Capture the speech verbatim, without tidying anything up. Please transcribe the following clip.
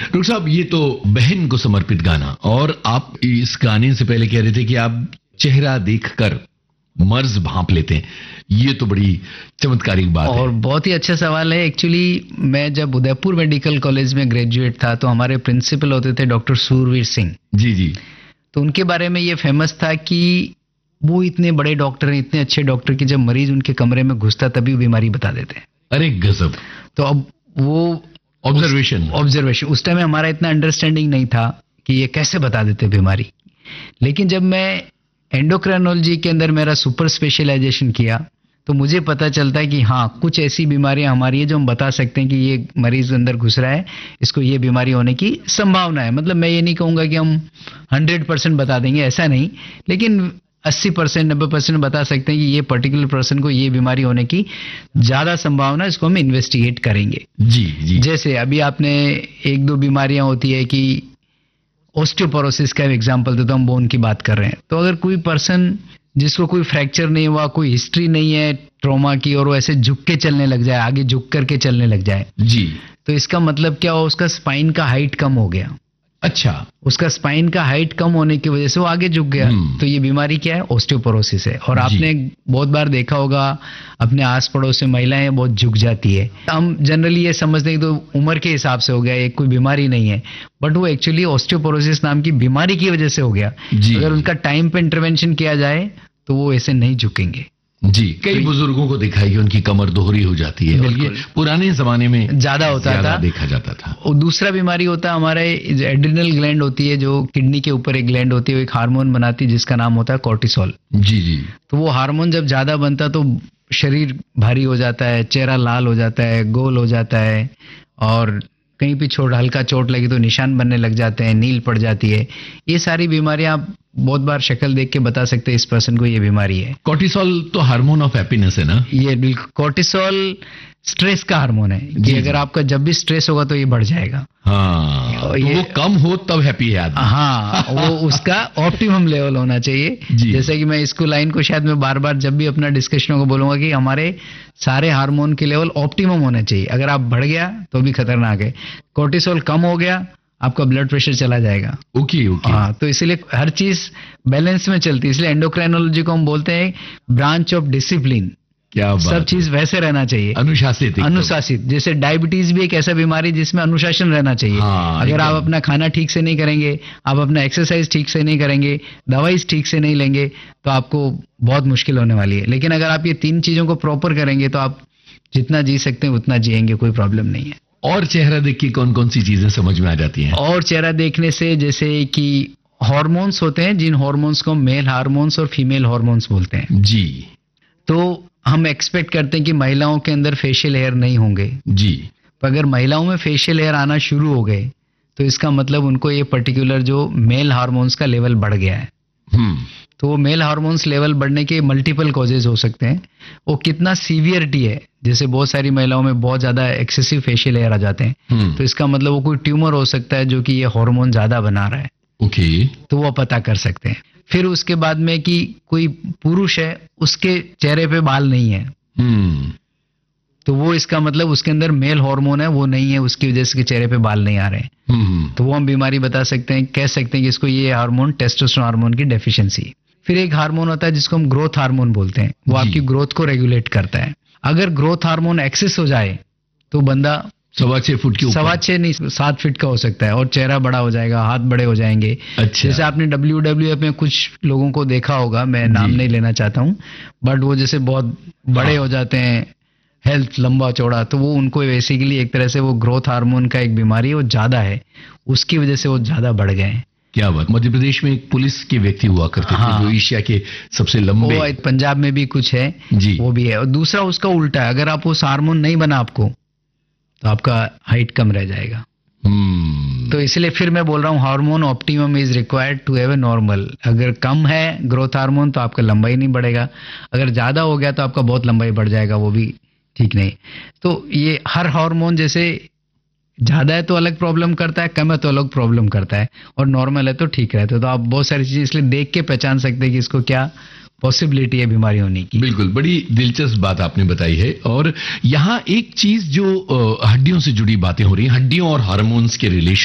Doctor साहब, ये तो बहन को समर्पित गाना, और आप इस गाने से पहले कह रहे थे कि आप चेहरा देखकर मर्ज भांप लेते हैं। ये तो बड़ी चमत्कारिक बात है और बहुत ही अच्छा सवाल है। एक्चुअली मैं जब उदयपुर मेडिकल कॉलेज में ग्रेजुएट था तो हमारे प्रिंसिपल होते थे डॉक्टर सूरवीर सिंह जी जी। तो उनके बारे में ये फेमस था कि वो इतने बड़े डॉक्टर हैं, इतने अच्छे डॉक्टर कि जब मरीज उनके कमरे में घुसता तभी वो बीमारी बता देते हैं। अरे गजब। तो अब वो ऑब्जर्वेशन ऑब्जर्वेशन उस टाइम हमारा इतना अंडरस्टैंडिंग नहीं था कि ये कैसे बता देते बीमारी। लेकिन जब मैं एंडोक्राइनोलॉजी के अंदर मेरा सुपर स्पेशलाइजेशन किया तो मुझे पता चलता है कि हाँ, कुछ ऐसी बीमारियां हमारी है जो हम बता सकते हैं कि ये मरीज अंदर घुस रहा है, इसको ये बीमारी होने की संभावना है। मतलब मैं ये नहीं कहूंगा कि हम हंड्रेड परसेंट बता देंगे, ऐसा नहीं, लेकिन अस्सी परसेंट नब्बे परसेंट बता सकते हैं कि ये पर्टिकुलर पर्सन को ये बीमारी होने की ज्यादा संभावना, इसको हम इन्वेस्टिगेट करेंगे। जी जी। जैसे अभी आपने एक दो बीमारियां होती है कि ऑस्टियोपोरोसिस का एग्जांपल देता हूं, बोन की बात कर रहे हैं, तो अगर कोई पर्सन जिसको कोई फ्रैक्चर नहीं हुआ, कोई हिस्ट्री नहीं है ट्रॉमा की, और वो ऐसे झुक के चलने लग जाए, आगे झुक करके चलने लग जाए जी, तो इसका मतलब क्या हो, उसका स्पाइन का हाइट कम हो गया। अच्छा, उसका स्पाइन का हाइट कम होने की वजह से वो आगे झुक गया, तो ये बीमारी क्या है, ऑस्टियोपोरोसिस है। और आपने बहुत बार देखा होगा अपने आस पड़ोस में महिलाएं बहुत झुक जाती है। हम जनरली ये समझते हैं कि तो उम्र के हिसाब से हो गया, एक कोई बीमारी नहीं है, बट वो एक्चुअली ऑस्टियोपोरोसिस नाम की बीमारी की वजह से हो गया। अगर उनका टाइम पे इंटरवेंशन किया जाए तो वो ऐसे नहीं झुकेंगे। जी, कई बुजुर्गों को देखा है कि उनकी कमर दोहरी हो जाती है, और ये पुराने जमाने में ज्यादा होता था, देखा जाता था। और दूसरा बीमारी होता है हमारे एड्रिनल ग्लैंड होती है, जो किडनी के ऊपर एक ग्लैंड होती है, वो एक हार्मोन बनाती है जिसका नाम होता है कॉर्टिसोल। जी जी। तो वो हार्मोन जब ज्यादा बनता तो शरीर भारी हो जाता है, चेहरा लाल हो जाता है, गोल हो जाता है, और कहीं भी छोट हल्का चोट लगी तो निशान बनने लग जाते हैं, नील पड़ जाती है। ये सारी बीमारियां आप बहुत बार शक्ल देख के बता सकते हैं इस पर्सन को ये बीमारी है। कॉर्टिसोल तो हार्मोन ऑफ हैप्पीनेस है ना? ये बिल्कुल, कॉर्टिसोल स्ट्रेस का हार्मोन है कि अगर आपका जब भी स्ट्रेस होगा तो ये बढ़ जाएगा। हाँ, तो वो कम हो तब हैप्पी है आदमी। हाँ, वो उसका ऑप्टिमम लेवल होना चाहिए। जैसे कि मैं इसको लाइन को शायद मैं बार बार जब भी अपना डिस्कशनों को बोलूंगा कि हमारे सारे हार्मोन के लेवल ऑप्टिमम होना चाहिए। अगर आप बढ़ गया तो भी खतरनाक है, कॉर्टिसोल कम हो गया आपका ब्लड प्रेशर चला जाएगा। Okay okay. हाँ, तो इसलिए हर चीज बैलेंस में चलती है, इसलिए एंडोक्राइनोलॉजी को हम बोलते हैं ब्रांच ऑफ डिसिप्लिन। क्या बात, सब चीज वैसे रहना चाहिए, अनुशासित अनुशासित। जैसे डायबिटीज भी एक ऐसा बीमारी जिसमें अनुशासन रहना चाहिए। हाँ, अगर आप अपना खाना ठीक से नहीं करेंगे, आप अपना एक्सरसाइज ठीक से नहीं करेंगे, दवाई ठीक से नहीं लेंगे, तो आपको बहुत मुश्किल होने वाली है। लेकिन अगर आप ये तीन चीजों को प्रॉपर करेंगे तो आप जितना जी सकते हैं उतना जिएंगे, कोई प्रॉब्लम नहीं है। और चेहरा देख के कौन कौन सी चीजें समझ में आ जाती हैं? और चेहरा देखने से जैसे कि हार्मोन्स होते हैं, जिन हार्मोन्स को मेल हार्मोन्स और फीमेल हार्मोन्स बोलते हैं जी, तो हम एक्सपेक्ट करते हैं कि महिलाओं के अंदर फेशियल हेयर नहीं होंगे जी, पर अगर महिलाओं में फेशियल हेयर आना शुरू हो गए तो इसका मतलब उनको ये पर्टिकुलर जो मेल हार्मोन्स का लेवल बढ़ गया है। हम्म तो वो मेल हार्मोन्स लेवल बढ़ने के मल्टीपल कॉजेज हो सकते हैं। वो कितना सीवियरिटी है, जैसे बहुत सारी महिलाओं में बहुत ज्यादा एक्सेसिव फेशियल हेयर आ जाते हैं, तो इसका मतलब वो कोई ट्यूमर हो सकता है जो कि ये हार्मोन ज्यादा बना रहा है। ओके, तो वो पता कर सकते हैं। फिर उसके बाद में कि कोई पुरुष है उसके चेहरे पे बाल नहीं है, हम्म तो वो इसका मतलब उसके अंदर मेल हार्मोन है वो नहीं है, उसकी वजह से चेहरे पे बाल नहीं आ रहे हैं, हम्म तो वो हम बीमारी बता सकते हैं, कह सकते हैं कि इसको ये हार्मोन टेस्टोस्टेरोन हार्मोन की डेफिशिएंसी। फिर एक हार्मोन होता है जिसको हम ग्रोथ हार्मोन बोलते हैं, वो आपकी ग्रोथ को रेगुलेट करता है। अगर ग्रोथ हार्मोन एक्सेस हो जाए तो बंदा सवा छह फुट की, सवा छह नहीं सात फीट का हो सकता है, और चेहरा बड़ा हो जाएगा, हाथ बड़े हो जाएंगे। अच्छा। जैसे आपने डब्ल्यू डब्ल्यू एफ में कुछ लोगों को देखा होगा, मैं नाम नहीं लेना चाहता हूँ, बट वो जैसे बहुत बड़े हाँ। हो जाते हैं, हेल्थ लंबा चौड़ा, तो वो उनको बेसिकली एक तरह से वो ग्रोथ हार्मोन का एक बीमारी है, वो ज्यादा है, उसकी वजह से वो ज्यादा बढ़ गए हैं। क्या बात। मध्य प्रदेश में एक पुलिस के व्यक्ति हुआ करते हाँ। थे जो एशिया के सबसे लंबे, वो पंजाब में भी कुछ है जी, वो भी है। और दूसरा उसका उल्टा है, अगर आप उस हार्मोन नहीं बना आपको तो आपका हाइट कम रह जाएगा। hmm. तो इसलिए फिर मैं बोल रहा हूँ hormone optimum is required to have a normal. अगर कम है ग्रोथ हार्मोन तो आपका लंबाई नहीं बढ़ेगा, अगर ज्यादा हो गया तो आपका बहुत लंबाई बढ़ जाएगा, वो भी ठीक नहीं। तो ये हर हार्मोन जैसे ज्यादा है तो अलग प्रॉब्लम करता है, कम है तो अलग प्रॉब्लम करता है, और नॉर्मल है तो ठीक रहता है। तो आप बहुत सारी चीजें इसलिए देख के पहचान सकते हैं कि इसको क्या पॉसिबिलिटी है बीमारी होने की। बिल्कुल, बड़ी दिलचस्प बात आपने बताई है। और यहाँ एक चीज जो हड्डियों से जुड़ी बातें हो रही हैं, हड्डियों और हार्मोन्स के रिलेशन